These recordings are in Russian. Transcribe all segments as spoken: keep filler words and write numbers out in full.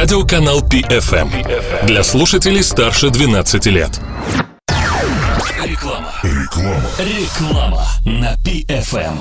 Радиоканал Пи Эф Эм. Для слушателей старше двенадцати лет. Реклама. Реклама. Реклама на Пи Эф Эм.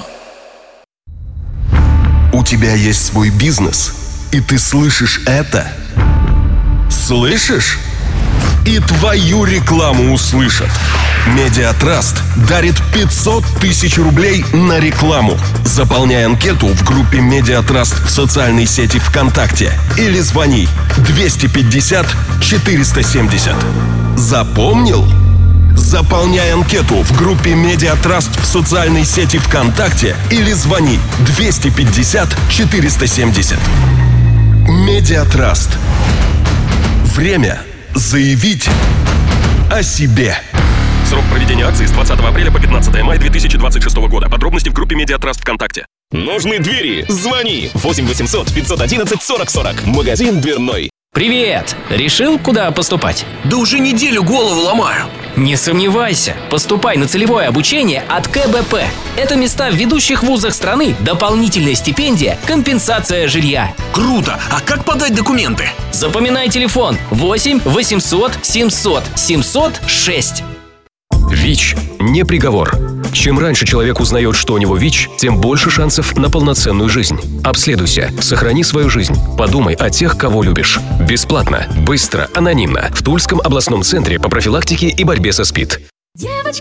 У тебя есть свой бизнес, и ты слышишь это? Слышишь? И твою рекламу услышат. Медиатраст дарит пятьсот тысяч рублей на рекламу. Заполняй анкету в группе Медиатраст в социальной сети ВКонтакте или звони двести пятьдесят четыреста семьдесят. Запомнил? Заполняй анкету в группе Медиатраст в социальной сети ВКонтакте или звони двести пятьдесят четыреста семьдесят. Медиатраст. Время заявить о себе. Срок проведения акции с двадцатого апреля по пятнадцатое мая две тысячи двадцать шестого года. Подробности в группе Медиатраст ВКонтакте. Нужны двери? Звони восемь восемьсот пятьсот одиннадцать сорок сорок. Магазин дверной. Привет! Решил, куда поступать? Да уже неделю голову ломаю. Не сомневайся, поступай на целевое обучение от Ка Бэ Пэ. Это места в ведущих вузах страны, дополнительная стипендия, компенсация жилья. Круто! А как подать документы? Запоминай телефон восемь восемьсот семьсот семьсот шесть. ВИЧ – не приговор. Чем раньше человек узнает, что у него ВИЧ, тем больше шансов на полноценную жизнь. Обследуйся, сохрани свою жизнь. Подумай о тех, кого любишь. Бесплатно, быстро, анонимно. В Тульском областном центре по профилактике и борьбе со СПИД. Девочки